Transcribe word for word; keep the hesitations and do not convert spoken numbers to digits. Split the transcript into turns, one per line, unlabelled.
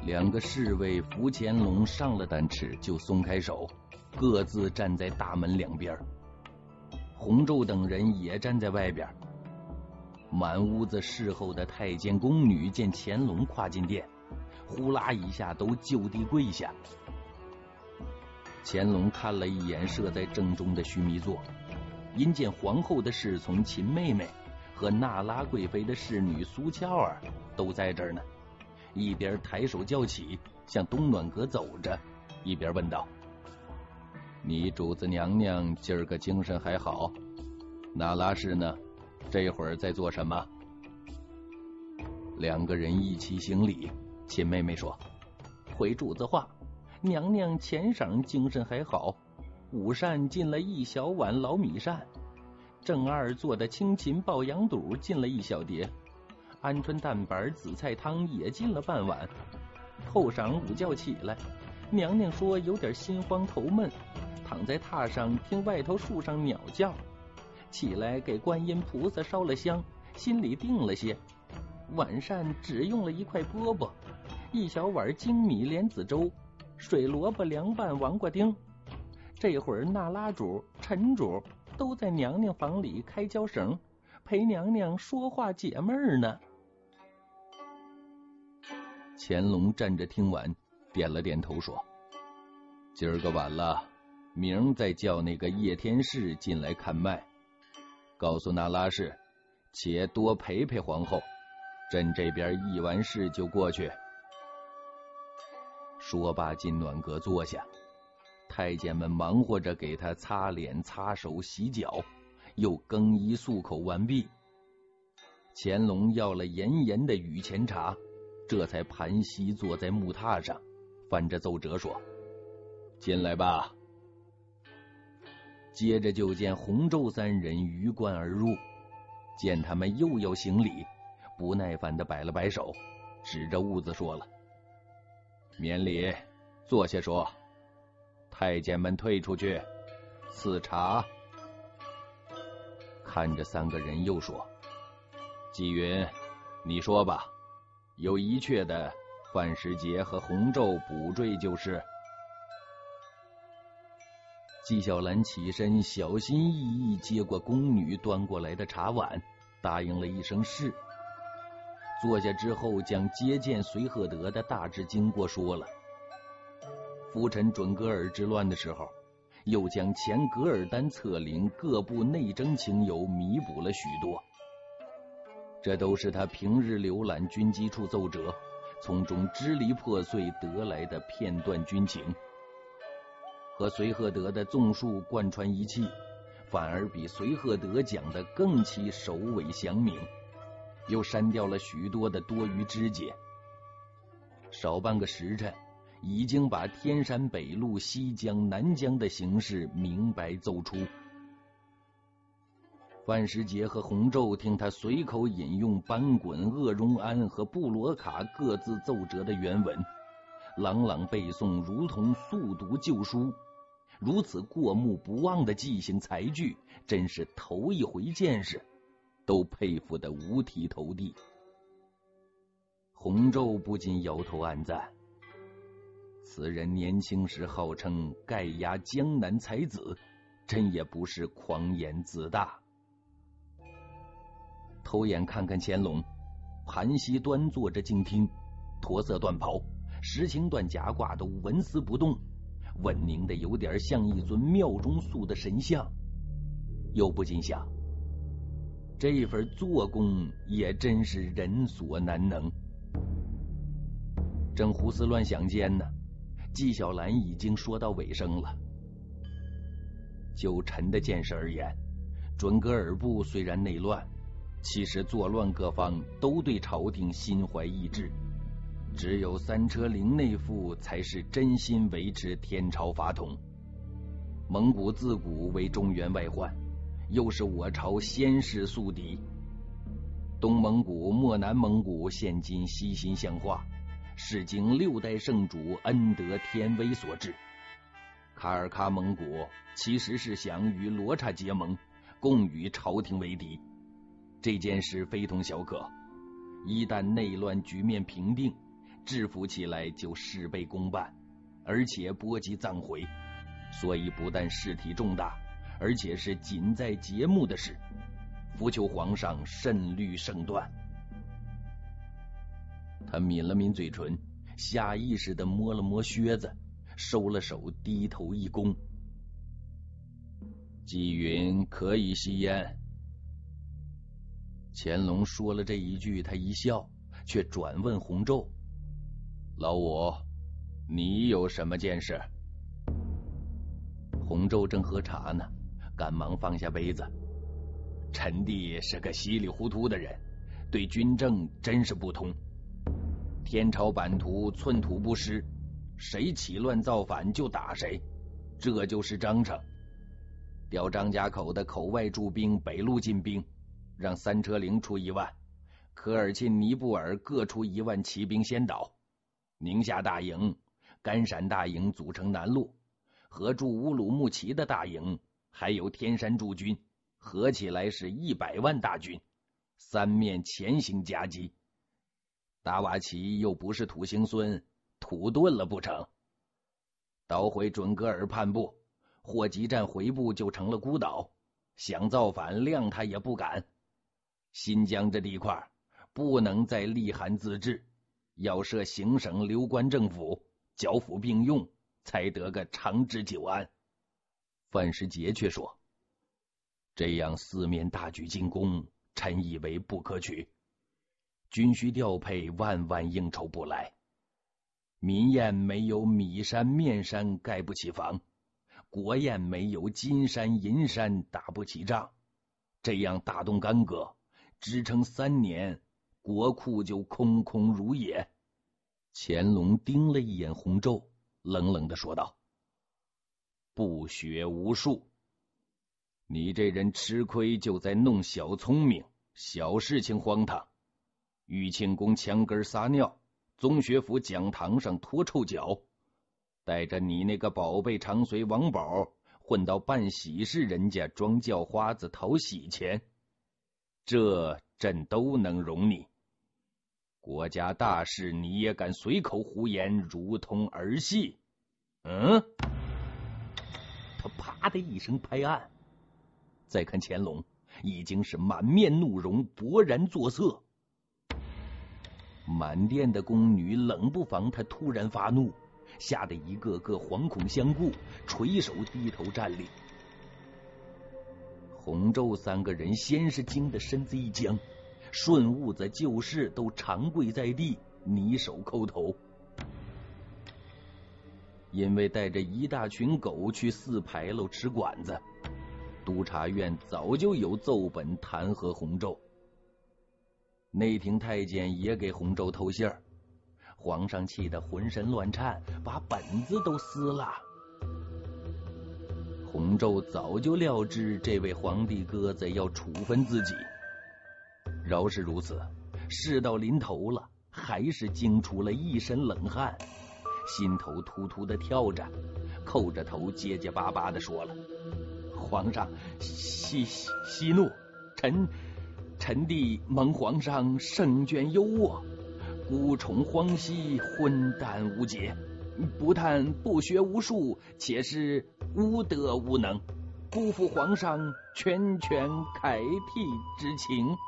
两个侍卫扶乾隆上了担翅，就松开手，各自站在大门两边。洪昼等人也站在外边。满屋子侍候的太监宫女见乾隆跨进殿，呼啦一下都就地跪下。乾隆看了一眼设在正中的须弥座，因见皇后的侍从秦妹妹和那拉贵妃的侍女苏俏儿都在这儿呢，一边抬手叫起，向东暖阁走着，一边问道：你主子娘娘今儿个精神还好？那拉氏呢？这会儿在做什么？两个人一起行礼。秦妹妹说：回主子话，娘娘前晌精神还好，午膳进了一小碗老米膳，正二做的清芹爆羊肚进了一小碟，鹌鹑蛋白紫菜汤也进了半碗。后晌午觉起来，娘娘说有点心慌头闷，躺在榻上听外头树上鸟叫，起来给观音菩萨烧了香，心里定了些。晚膳只用了一块饽饽，一小碗精米莲子粥，水萝卜凉拌王瓜丁。这会儿那拉主、陈主都在娘娘房里开胶绳，陪娘娘说话解闷呢。乾隆站着听完，点了点头说：今儿个晚了，明儿再叫那个叶天士进来看脉，告诉那拉氏且多陪陪皇后，朕这边议完事就过去。说罢进暖阁坐下，太监们忙活着给他擦脸擦手洗脚，又更衣漱口完毕。乾隆要了严严的御前茶，这才盘膝坐在木榻上，翻着奏折说：进来吧。接着就见洪昼三人鱼贯而入，见他们又要行礼，不耐烦地摆了摆手，指着屋子说了：免礼，坐下说。太监们退出去，赐茶。看着三个人又说：纪云，你说吧，有一阙的，范时节和洪昼补缀就是。纪晓岚起身，小心翼翼接过宫女端过来的茶碗，答应了一声是。坐下之后，将接见随赫德的大致经过说了。夫臣准噶尔之乱的时候，又将前噶尔丹策领各部内征情由弥补了许多，这都是他平日浏览军机处奏折，从中支离破碎得来的片段军情。和随赫德的纵述贯穿一气，反而比随赫德讲的更其首尾详明，又删掉了许多的多余枝节。少半个时辰，已经把天山北路、西江、南江的形势明白奏出。范时节和洪昼听他随口引用班衮、鄂荣安和布罗卡各自奏折的原文，朗朗背诵，如同速读旧书，如此过目不忘的记性才具，真是头一回见识，都佩服得五体投地。洪昼不禁摇头暗赞，此人年轻时号称盖压江南才子，真也不是狂言自大。偷眼看看乾隆，盘膝端坐着静听，驼色缎袍，石青缎夹褂都纹丝不动，稳宁的有点像一尊庙中塑的神像。又不禁想，这份做工也真是人所难能。正胡思乱想间呢，纪晓岚已经说到尾声了。就臣的见识而言，准噶尔部虽然内乱，其实作乱各方都对朝廷心怀异志，只有三车灵内附才是真心维持天朝法统。蒙古自古为中原外患，又是我朝先世宿敌。东蒙古、漠南蒙古现今西心相化，是经六代圣主恩德天威所致。卡尔喀蒙古其实是想与罗刹结盟，共与朝廷为敌。这件事非同小可，一旦内乱局面平定， 制服起来就事倍功半，而且波及葬回，所以不但事体重大，而且是紧在节目的事，伏求皇上慎虑胜断。他抿了抿嘴唇，下意识地摸了摸靴子，收了手，低头一躬。纪云可以吸烟。乾隆说了这一句，他一笑，却转问洪昼：“老五，你有什么见识？”洪昼正喝茶呢，赶忙放下杯子：“臣弟是个稀里糊涂的人，对军政真是不通。天朝版图寸土不失，谁起乱造反就打谁，这就是章程。调张家口的口外驻兵北路进兵，让三车营出一万，科尔沁、尼布尔各出一万骑兵先导。宁夏大营、甘陕大营组成南路，和驻乌鲁木齐的大营，还有天山驻军，合起来是一百万大军，三面前行夹击。达瓦齐又不是土行孙，土遁了不成？捣毁准噶尔叛部，霍集战回部就成了孤岛，想造反谅他也不敢。新疆这地块不能再立函自治，要设行省流官政府，剿抚并用，才得个长治久安。范时杰却说：“这样四面大举进攻，臣以为不可取。军需调配万万应酬不来，民宴没有米山面山盖不起房，国宴没有金山银山打不起仗。这样大动干戈，支撑三年，国库就空空如也。”乾隆盯了一眼洪昼，冷冷地说道：“不学无术，你这人吃亏就在弄小聪明，小事情荒唐。玉庆宫墙根撒尿，宗学府讲堂上拖臭脚，带着你那个宝贝长随王宝混到办喜事人家装叫花子讨喜钱，这朕都能容你。国家大事你也敢随口胡言，如同儿戏？嗯？”他啪的一声拍案。再看乾隆，已经是满面怒容，勃然作色。满殿的宫女冷不防他突然发怒，吓得一个个惶恐相顾，垂手低头站立。洪昼三个人先是惊得身子一僵，顺兀子、旧事都长跪在地，泥手叩头。因为带着一大群狗去四牌楼吃馆子，督察院早就有奏本弹劾洪昼。内廷太监也给洪昼透信儿，皇上气得浑身乱颤，把本子都撕了。洪昼早就料知这位皇帝鸽子要处分自己，饶是如此，事到临头了，还是惊出了一身冷汗，心头突突的跳着，扣着头结结巴巴的说了：“皇上息息怒，臣臣弟蒙皇上圣眷优渥，孤宠荒兮，昏淡无节，不但不学无术，且是无德无能，辜负皇上拳拳凯替之情。”